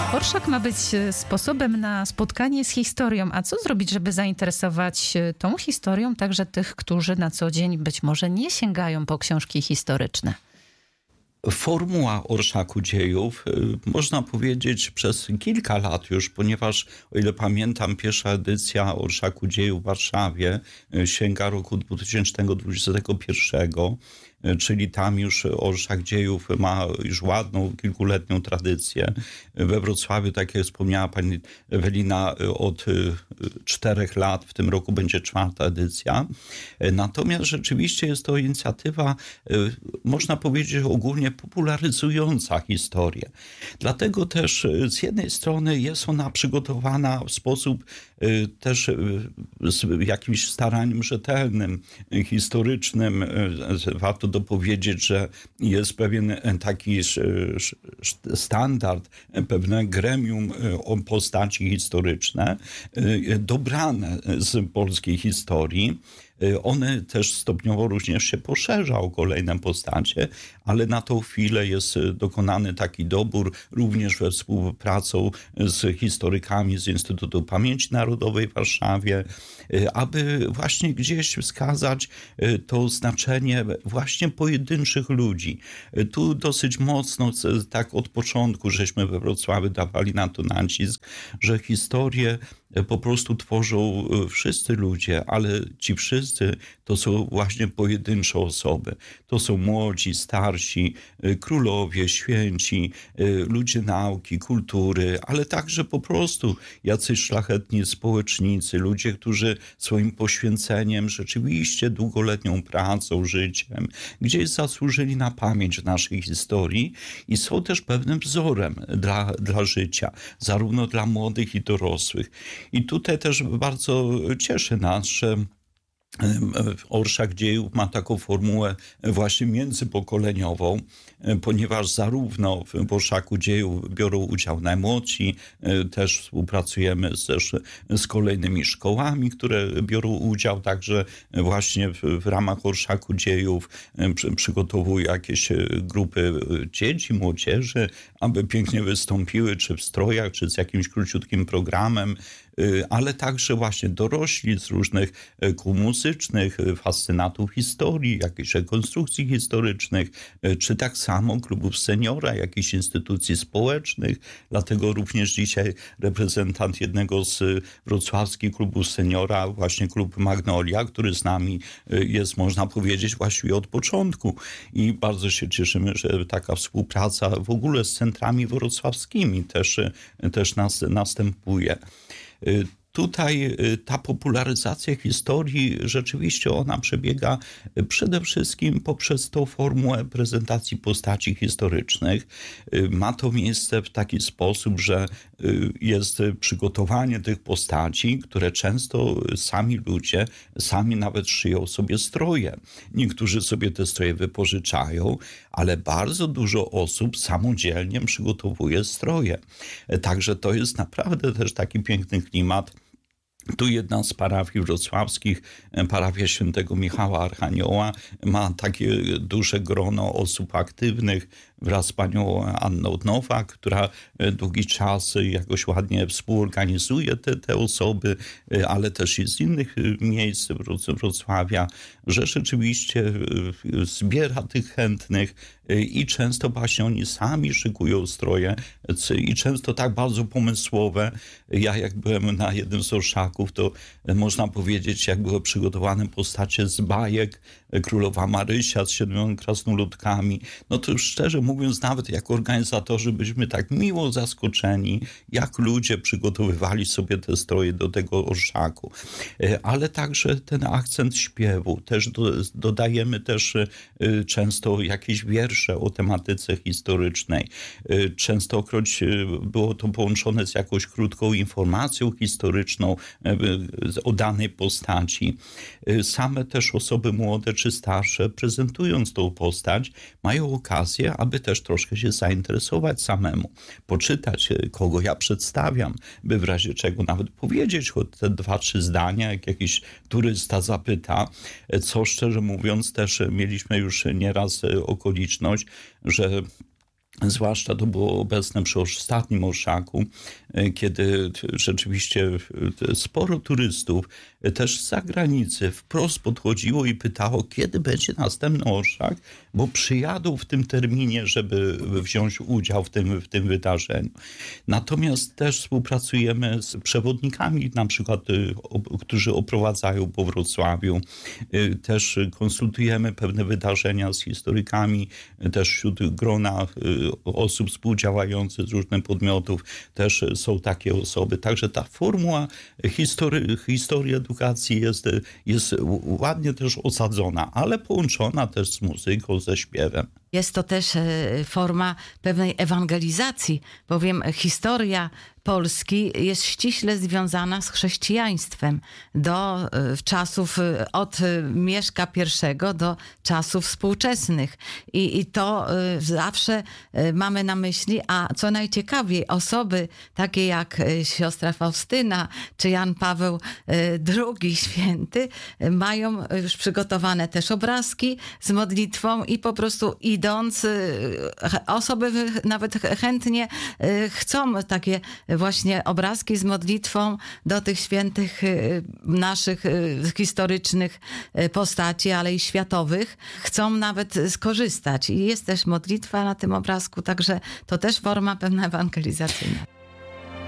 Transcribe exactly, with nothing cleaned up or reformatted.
Orszak ma być sposobem na spotkanie z historią. A co zrobić, żeby zainteresować tą historią także tych, którzy na co dzień być może nie sięgają po książki historyczne? Formuła Orszaku Dziejów, można powiedzieć, przez kilka lat już, ponieważ o ile pamiętam, pierwsza edycja Orszaku Dziejów w Warszawie sięga roku dwutysięcznego dwudziestego pierwszego, czyli tam już Orszak Dziejów ma już ładną, kilkuletnią tradycję. We Wrocławiu, tak jak wspomniała pani Ewelina, od czterech lat, w tym roku będzie czwarta edycja. Natomiast rzeczywiście jest to inicjatywa, można powiedzieć, ogólnie popularyzująca historię. Dlatego też z jednej strony jest ona przygotowana w sposób też z jakimś staraniem rzetelnym, historycznym. Warto dopowiedzieć, że jest pewien taki standard, pewne gremium o postaci historyczne dobrane z polskiej historii. One też stopniowo również się poszerza o kolejne postacie, ale na tą chwilę jest dokonany taki dobór również we współpracą z historykami z Instytutu Pamięci Narodowej w Warszawie, aby właśnie gdzieś wskazać to znaczenie właśnie pojedynczych ludzi. Tu dosyć mocno, tak od początku, żeśmy we Wrocławiu dawali na to nacisk, że historię po prostu tworzą wszyscy ludzie, ale ci wszyscy to są właśnie pojedyncze osoby. To są młodzi, starsi, królowie, święci, ludzie nauki, kultury, ale także po prostu jacyś szlachetni społecznicy, ludzie, którzy swoim poświęceniem, rzeczywiście długoletnią pracą, życiem, gdzieś zasłużyli na pamięć w naszej historii i są też pewnym wzorem dla, dla życia, zarówno dla młodych i dorosłych. I tutaj też bardzo cieszy nas, że Orszak Dziejów ma taką formułę właśnie międzypokoleniową, ponieważ zarówno w Orszaku Dziejów biorą udział najmłodsi, też współpracujemy też z kolejnymi szkołami, które biorą udział, także właśnie w, w ramach Orszaku Dziejów przy, przygotowują jakieś grupy dzieci, młodzieży, aby pięknie wystąpiły, czy w strojach, czy z jakimś króciutkim programem, ale także właśnie dorośli z różnych kół muzycznych, fascynatów historii, jakichś rekonstrukcji historycznych, czy tak samo klubów seniora, jakichś instytucji społecznych. Dlatego również dzisiaj reprezentant jednego z wrocławskich klubów seniora, właśnie klub Magnolia, który z nami jest, można powiedzieć, właściwie od początku. I bardzo się cieszymy, że taka współpraca w ogóle z centrami wrocławskimi też, też nas, następuje. Tutaj ta popularyzacja historii, rzeczywiście ona przebiega przede wszystkim poprzez tą formułę prezentacji postaci historycznych. Ma to miejsce w taki sposób, że jest przygotowanie tych postaci, które często sami ludzie, sami nawet szyją sobie stroje. Niektórzy sobie te stroje wypożyczają, ale bardzo dużo osób samodzielnie przygotowuje stroje. Także to jest naprawdę też taki piękny klimat. Tu jedna z parafii wrocławskich, parafia świętego Michała Archanioła, ma takie duże grono osób aktywnych wraz z panią Anną Nowak, która długi czas jakoś ładnie współorganizuje te, te osoby, ale też i z innych miejsc Wrocławia, że rzeczywiście zbiera tych chętnych i często właśnie oni sami szykują stroje i często tak bardzo pomysłowe. Ja jak byłem na jednym z orszaków, to można powiedzieć, jak były przygotowane postacie z bajek, Królowa Marysia z siedmioma krasnoludkami. No to już szczerze mówiąc, nawet jako organizatorzy byliśmy tak miło zaskoczeni, jak ludzie przygotowywali sobie te stroje do tego orszaku. Ale także ten akcent śpiewu. Też do, dodajemy też często jakieś wiersze o tematyce historycznej. Częstokroć było to połączone z jakąś krótką informacją historyczną o danej postaci. Same też osoby młode czy starsze, prezentując tą postać, mają okazję, aby też troszkę się zainteresować samemu, poczytać, kogo ja przedstawiam, by w razie czego nawet powiedzieć choć te dwa, trzy zdania, jak jakiś turysta zapyta, co szczerze mówiąc też mieliśmy już nieraz okoliczność, że Zwłaszcza to było obecne przy ostatnim orszaku, kiedy rzeczywiście sporo turystów, też z zagranicy, wprost podchodziło i pytało, kiedy będzie następny orszak, bo przyjadą w tym terminie, żeby wziąć udział w tym, w tym wydarzeniu. Natomiast też współpracujemy z przewodnikami, na przykład, którzy oprowadzają po Wrocławiu. Też konsultujemy pewne wydarzenia z historykami, też wśród grona osób współdziałających z różnych podmiotów też są takie osoby. Także ta formuła historii, historii edukacji jest, jest ładnie też osadzona, ale połączona też z muzyką, ze śpiewem. Jest to też forma pewnej ewangelizacji, bowiem historia Polski jest ściśle związana z chrześcijaństwem do czasów od Mieszka I do czasów współczesnych. I, i to zawsze mamy na myśli, a co najciekawiej, osoby takie jak siostra Faustyna czy Jan Paweł drugi święty mają już przygotowane też obrazki z modlitwą i po prostu idąc, osoby nawet chętnie chcą takie właśnie obrazki z modlitwą do tych świętych naszych historycznych postaci, ale i światowych. Chcą nawet skorzystać. I jest też modlitwa na tym obrazku, także to też forma pewna ewangelizacyjna.